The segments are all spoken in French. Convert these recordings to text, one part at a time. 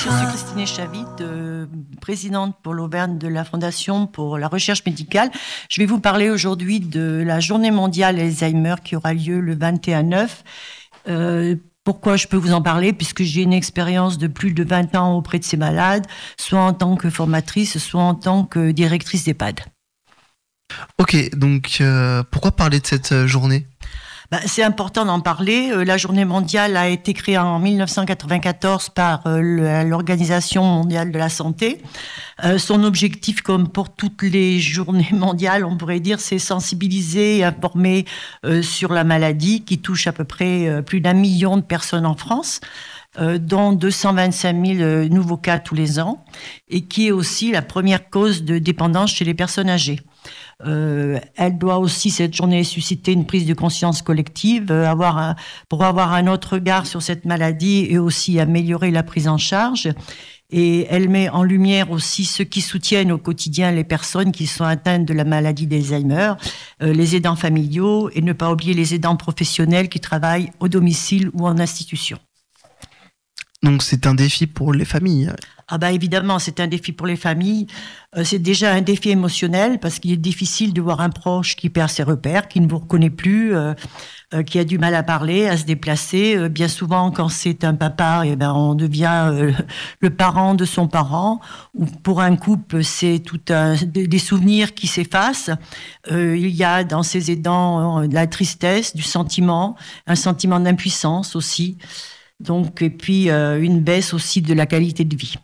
Je suis Christine Chavit, présidente pour l'Auvergne de la Fondation pour la recherche médicale. Je vais vous parler aujourd'hui de la journée mondiale Alzheimer qui aura lieu le 21/9. Pourquoi je peux vous en parler? Puisque j'ai une expérience de plus de 20 ans auprès de ces malades, soit en tant que formatrice, soit en tant que directrice d'EHPAD. Ok, donc pourquoi parler de cette journée? C'est important d'en parler. La journée mondiale a été créée en 1994 par l'Organisation mondiale de la santé. Son objectif, comme pour toutes les journées mondiales, on pourrait dire, c'est sensibiliser et informer sur la maladie qui touche à peu près plus d'1 million de personnes en France, dont 225 000 nouveaux cas tous les ans, et qui est aussi la première cause de dépendance chez les personnes âgées. Elle doit aussi, cette journée, susciter une prise de conscience collective, pour avoir un autre regard sur cette maladie et aussi améliorer la prise en charge. Et elle met en lumière aussi ceux qui soutiennent au quotidien les personnes qui sont atteintes de la maladie d'Alzheimer, les aidants familiaux, et ne pas oublier les aidants professionnels qui travaillent au domicile ou en institution. Donc c'est un défi pour les familles. Évidemment, c'est un défi pour les familles. C'est déjà un défi émotionnel parce qu'il est difficile de voir un proche qui perd ses repères, qui ne vous reconnaît plus, qui a du mal à parler, à se déplacer. Bien souvent, quand c'est un papa, on devient le parent de son parent. Ou pour un couple, c'est des souvenirs qui s'effacent. Il y a dans ces aidants de la tristesse, du sentiment, un sentiment d'impuissance aussi. Donc, et puis une baisse aussi de la qualité de vie.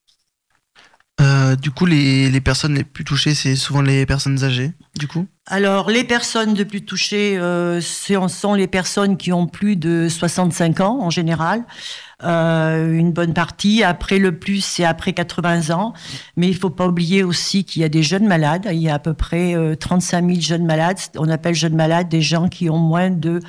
Du coup, les personnes les plus touchées, c'est souvent les personnes âgées, du coup? Alors, les personnes les plus touchées, sont les personnes qui ont plus de 65 ans, en général. Une bonne partie. Après, le plus, c'est après 80 ans. Mais il ne faut pas oublier aussi qu'il y a des jeunes malades. Il y a à peu près 35 000 jeunes malades. On appelle jeunes malades des gens qui ont moins de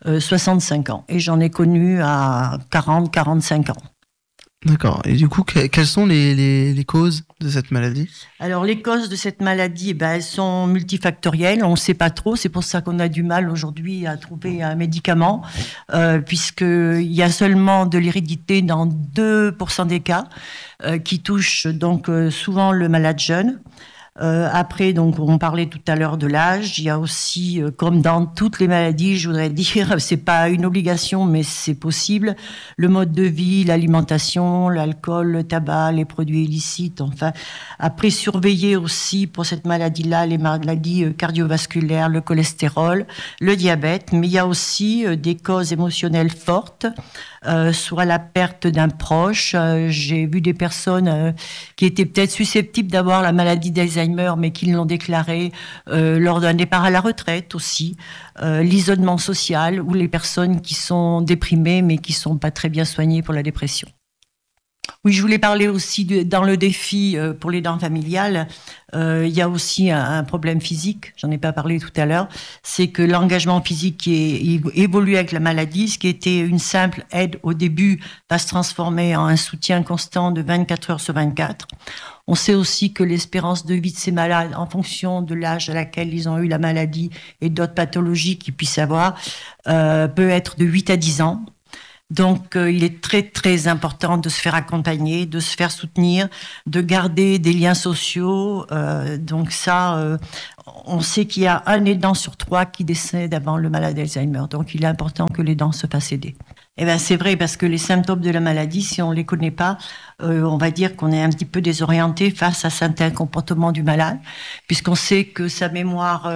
65 ans. Et j'en ai connu à 40, 45 ans. D'accord. Et du coup, quelles sont les causes de cette maladie? Alors, les causes de cette maladie, elles sont multifactorielles. On ne sait pas trop. C'est pour ça qu'on a du mal aujourd'hui à trouver un médicament, puisqu'il y a seulement de l'hérédité dans 2% des cas, qui touchent donc souvent le malade jeune. Après, donc, on parlait tout à l'heure de l'âge. Il y a aussi, comme dans toutes les maladies, je voudrais dire, c'est pas une obligation, mais c'est possible. Le mode de vie, l'alimentation, l'alcool, le tabac, les produits illicites. Enfin, après, surveiller aussi pour cette maladie-là les maladies cardiovasculaires, le cholestérol, le diabète. Mais il y a aussi des causes émotionnelles fortes. Soit la perte d'un proche. J'ai vu des personnes qui étaient peut-être susceptibles d'avoir la maladie d'Alzheimer, mais qui l'ont déclaré lors d'un départ à la retraite aussi. L'isolement social ou les personnes qui sont déprimées, mais qui ne sont pas très bien soignées pour la dépression. Oui, je voulais parler aussi dans le défi pour les dents familiales. Il y a aussi un problème physique, j'en ai pas parlé tout à l'heure, c'est que l'engagement physique qui évolue avec la maladie, ce qui était une simple aide au début, va se transformer en un soutien constant de 24 heures sur 24. On sait aussi que l'espérance de vie de ces malades, en fonction de l'âge à laquelle ils ont eu la maladie et d'autres pathologies qu'ils puissent avoir, peut être de 8 à 10 ans. Donc, il est très, très important de se faire accompagner, de se faire soutenir, de garder des liens sociaux. Donc ça, on sait qu'il y a un aidant sur 3 qui décède avant le malade d'Alzheimer. Donc, il est important que l'aidant se fasse aider. C'est vrai, parce que les symptômes de la maladie, si on ne les connaît pas, on va dire qu'on est un petit peu désorienté face à certains comportements du malade, puisqu'on sait que sa mémoire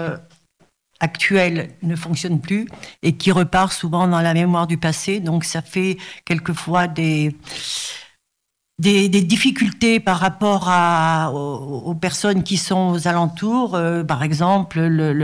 actuelle ne fonctionne plus et qui repart souvent dans la mémoire du passé. Donc, ça fait quelquefois des difficultés par rapport aux personnes qui sont aux alentours. Par exemple,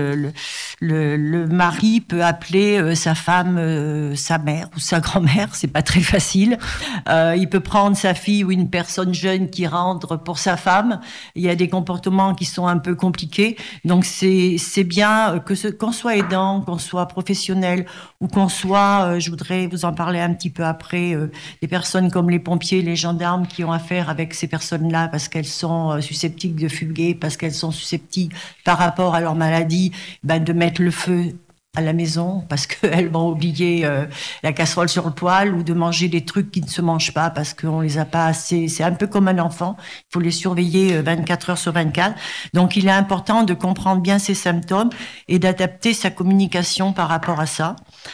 le mari peut appeler sa femme sa mère ou sa grand-mère, c'est pas très facile. Il peut prendre sa fille ou une personne jeune qui rentre pour sa femme. Il y a des comportements qui sont un peu compliqués. Donc c'est bien qu'on soit aidant, qu'on soit professionnel ou qu'on soit, je voudrais vous en parler un petit peu après, des personnes comme les pompiers, les gendarmes qui ont affaire avec ces personnes-là parce qu'elles sont susceptibles de fuguer, parce qu'elles sont susceptibles par rapport à leur maladie, de mettre le feu à la maison parce qu'elles vont oublier la casserole sur le poêle ou de manger des trucs qui ne se mangent pas parce qu'on les a pas assez. C'est un peu comme un enfant. Il faut les surveiller 24 heures sur 24. Donc, il est important de comprendre bien ces symptômes et d'adapter sa communication par rapport à ça.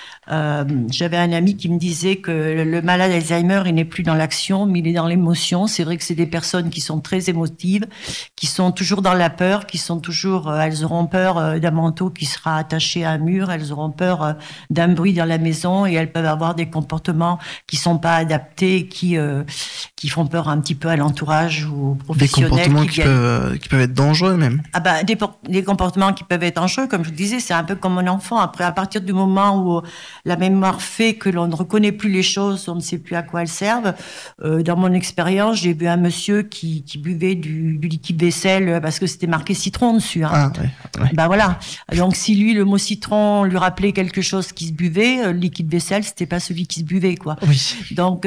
J'avais un ami qui me disait que le malade Alzheimer, il n'est plus dans l'action, mais il est dans l'émotion. C'est vrai que c'est des personnes qui sont très émotives, qui sont toujours dans la peur, qui sont toujours, elles auront peur d'un manteau qui sera attaché à un mur, elles auront peur d'un bruit dans la maison et elles peuvent avoir des comportements qui sont pas adaptés, qui font peur un petit peu à l'entourage ou aux professionnels. Des comportements qui peuvent être dangereux même. Ah ben, des comportements qui peuvent être dangereux, comme je vous disais, c'est un peu comme un enfant. Après, à partir du moment où la mémoire fait que l'on ne reconnaît plus les choses, on ne sait plus à quoi elles servent. Dans mon expérience, j'ai vu un monsieur qui buvait du liquide vaisselle parce que c'était marqué citron dessus. Hein. Ah, ouais. Ben voilà. Donc si lui, le mot citron lui rappelait quelque chose qui se buvait, le liquide vaisselle, c'était pas celui qui se buvait, quoi. Oui. Donc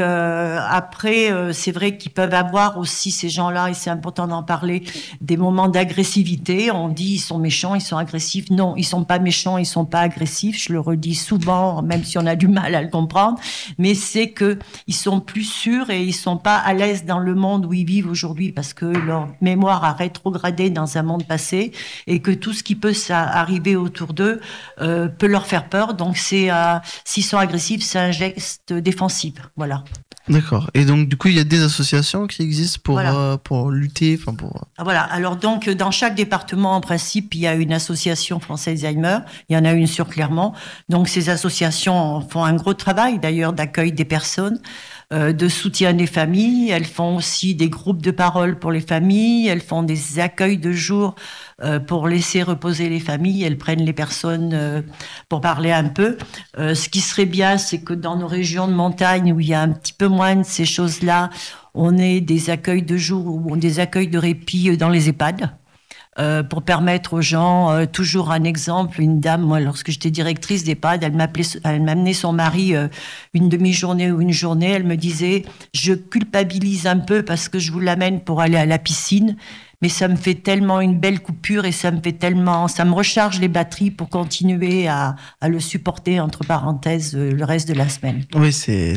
après, c'est vrai qu'ils peuvent avoir aussi ces gens-là, et c'est important d'en parler, des moments d'agressivité. On dit ils sont méchants, ils sont agressifs. Non, ils sont pas méchants, ils sont pas agressifs. Je le redis souvent, même si on a du mal à le comprendre, mais c'est que ils sont plus sûrs et ils sont pas à l'aise dans le monde où ils vivent aujourd'hui parce que leur mémoire a rétrogradé dans un monde passé et que tout ce qui peut arriver autour d'eux peut leur faire peur. Donc s'ils sont agressifs, c'est un geste défensif. Voilà. D'accord. Et donc, du coup, il y a des associations qui existent pour lutter, enfin pour. Voilà. Alors donc, dans chaque département, en principe, il y a une association française Alzheimer. Il y en a une sur Clermont. Donc, ces associations font un gros travail, d'ailleurs, d'accueil des personnes, de soutien des familles. Elles font aussi des groupes de parole pour les familles. Elles font des accueils de jour pour laisser reposer les familles. Elles prennent les personnes pour parler un peu. Ce qui serait bien, c'est que dans nos régions de montagne où il y a un petit peu moins de ces choses-là, on ait des accueils de jour ou des accueils de répit dans les EHPAD. Pour permettre aux gens, toujours un exemple, une dame, moi, lorsque j'étais directrice d'EHPAD, elle m'amenait son mari une demi-journée ou une journée, elle me disait, je culpabilise un peu parce que je vous l'amène pour aller à la piscine, mais ça me fait tellement une belle coupure et ça me recharge les batteries pour continuer à le supporter, entre parenthèses, le reste de la semaine. Oui,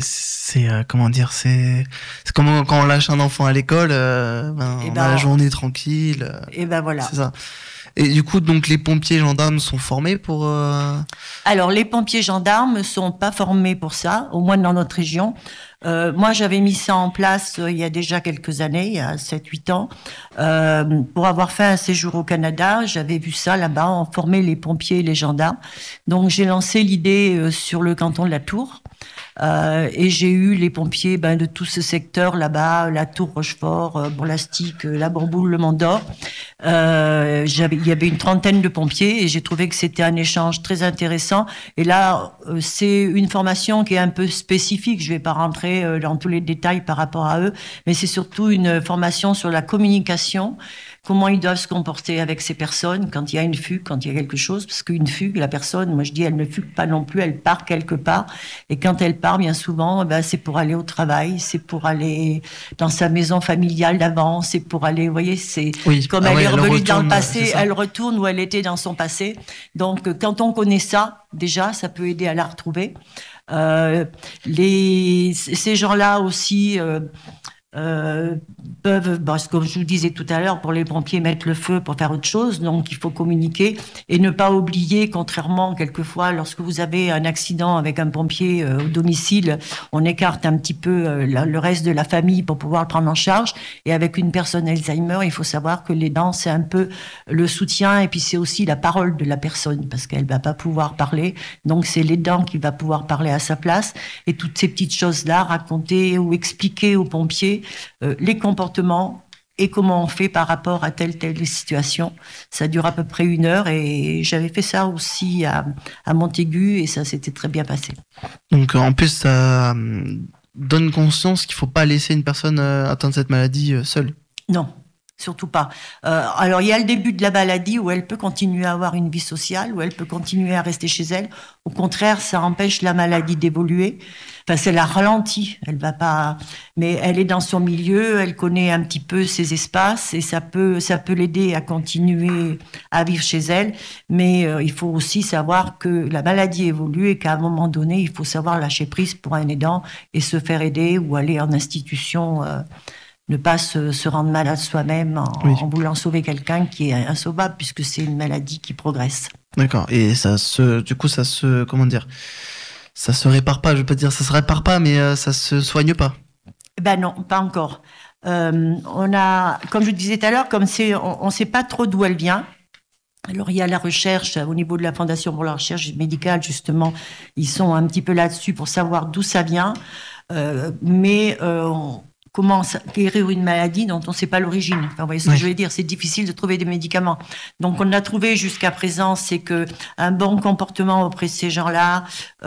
comment dire, c'est comme quand on lâche un enfant à l'école, on a la journée tranquille. Et ben voilà. C'est ça. Et du coup, donc les pompiers gendarmes sont formés pour. Alors, les pompiers gendarmes sont pas formés pour ça, au moins dans notre région. Moi, j'avais mis ça en place il y a déjà quelques années, il y a 7-8 ans, pour avoir fait un séjour au Canada. J'avais vu ça là-bas, on formait les pompiers et les gendarmes. Donc, j'ai lancé l'idée sur le canton de la Tour. Et j'ai eu les pompiers de tout ce secteur là-bas, la Tour, Rochefort, Bourlastic, la Bourboule, le Mont d'Or. Il y avait une trentaine de pompiers et j'ai trouvé que c'était un échange très intéressant. Et là, c'est une formation qui est un peu spécifique. Je vais pas rentrer dans tous les détails par rapport à eux, mais c'est surtout une formation sur la communication. Comment ils doivent se comporter avec ces personnes quand il y a une fugue, quand il y a quelque chose. Parce qu'une fugue, la personne, moi je dis, elle ne fugue pas non plus, elle part quelque part. Et quand elle part, bien souvent, c'est pour aller au travail, c'est pour aller dans sa maison familiale d'avant, c'est pour aller, vous voyez, c'est comme elle est revenue dans le passé, elle retourne où elle était dans son passé. Donc, quand on connaît ça, déjà, ça peut aider à la retrouver. Ces gens-là aussi... peuvent, parce que comme je vous disais tout à l'heure, pour les pompiers, mettre le feu pour faire autre chose. Donc, il faut communiquer et ne pas oublier, contrairement, quelquefois, lorsque vous avez un accident avec un pompier au domicile, on écarte un petit peu le reste de la famille pour pouvoir le prendre en charge. Et avec une personne Alzheimer, il faut savoir que l'aidant, c'est un peu le soutien et puis c'est aussi la parole de la personne parce qu'elle va pas pouvoir parler. Donc, c'est l'aidant qui va pouvoir parler à sa place et toutes ces petites choses-là, raconter ou expliquer aux pompiers les comportements et comment on fait par rapport à telle situation. Ça dure à peu près 1 heure et j'avais fait ça aussi à Montaigu et ça s'était très bien passé. Donc en plus, ça donne conscience qu'il ne faut pas laisser une personne atteinte de cette maladie seule. Non. Surtout pas. Alors, il y a le début de la maladie où elle peut continuer à avoir une vie sociale, où elle peut continuer à rester chez elle. Au contraire, ça empêche la maladie d'évoluer. Enfin, c'est la ralentit. Elle va pas, mais elle est dans son milieu, elle connaît un petit peu ses espaces et ça peut l'aider à continuer à vivre chez elle. Mais il faut aussi savoir que la maladie évolue et qu'à un moment donné, il faut savoir lâcher prise pour un aidant et se faire aider ou aller en institution. Ne pas se rendre malade soi-même en voulant sauver quelqu'un qui est insauvable puisque c'est une maladie qui progresse. D'accord. Et ça se répare pas. Je veux pas dire ça se répare pas, mais ça se soigne pas. Ben non, pas encore. On a, comme je disais tout à l'heure, on sait pas trop d'où elle vient. Alors, il y a la recherche au niveau de la Fondation pour la recherche médicale, justement. Ils sont un petit peu là-dessus pour savoir d'où ça vient. Mais comment guérir une maladie dont on ne sait pas l'origine. Enfin, vous voyez ce que je veux dire, c'est difficile de trouver des médicaments. Donc, on a trouvé jusqu'à présent, c'est que un bon comportement auprès de ces gens-là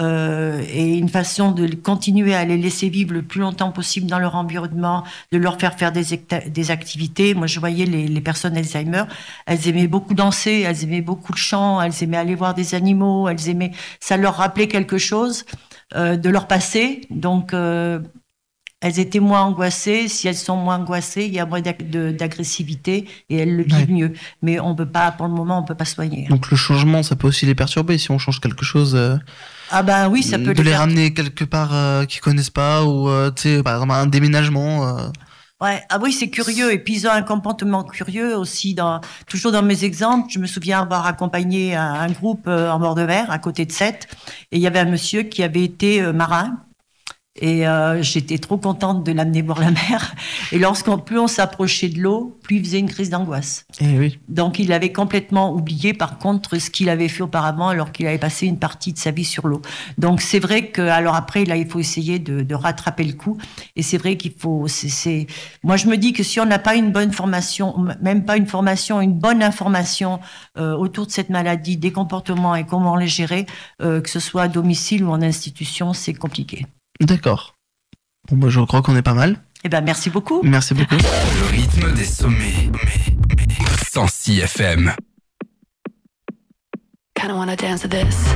et une façon de continuer à les laisser vivre le plus longtemps possible dans leur environnement, de leur faire des activités. Moi, je voyais les personnes Alzheimer, elles aimaient beaucoup danser, elles aimaient beaucoup le chant, elles aimaient aller voir des animaux, ça leur rappelait quelque chose de leur passé. Donc, elles étaient moins angoissées. Si elles sont moins angoissées, il y a moins d'agressivité et elles le vivent mieux. Mais on peut pas, pour le moment, on peut pas soigner. Donc le changement, ça peut aussi les perturber si on change quelque chose. Ah ben oui, ça peut de les ramener quelque part qu'ils connaissent pas ou tu sais, par exemple un déménagement. Ouais, ah oui, c'est curieux. Et puis ils ont un comportement curieux aussi. Toujours dans mes exemples, je me souviens avoir accompagné un groupe en bord de mer à côté de Sète, et il y avait un monsieur qui avait été marin. Et j'étais trop contente de l'amener voir la mer. Et plus on s'approchait de l'eau, plus il faisait une crise d'angoisse. Et oui. Donc il avait complètement oublié, par contre, ce qu'il avait fait auparavant, alors qu'il avait passé une partie de sa vie sur l'eau. Donc c'est vrai que, alors après, là, il faut essayer de rattraper le coup. Et c'est vrai qu'il faut. Moi, je me dis que si on n'a pas une bonne formation, même pas une formation, une bonne information autour de cette maladie, des comportements et comment les gérer, que ce soit à domicile ou en institution, c'est compliqué. D'accord. Bon, bah, je crois qu'on est pas mal. Eh ben, merci beaucoup. Merci beaucoup. Le rythme des sommets. 106 FM. Kinda wanna dance to this.